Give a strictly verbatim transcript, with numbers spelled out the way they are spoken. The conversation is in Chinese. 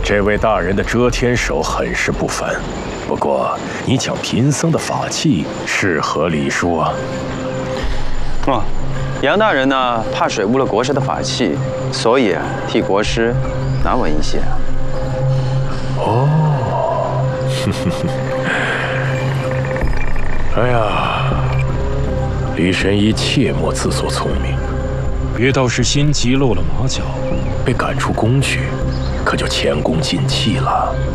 这位大人的遮天手很是不凡，不过你抢贫僧的法器是合理说啊。 哦，杨大人呢，怕水污了国师的法器，所以替国师难闻一些。 哦，哼哼哼。哎呀，李神医切莫自作聪明，别到时心急露了马脚，被赶出宫去，可就前功尽弃了。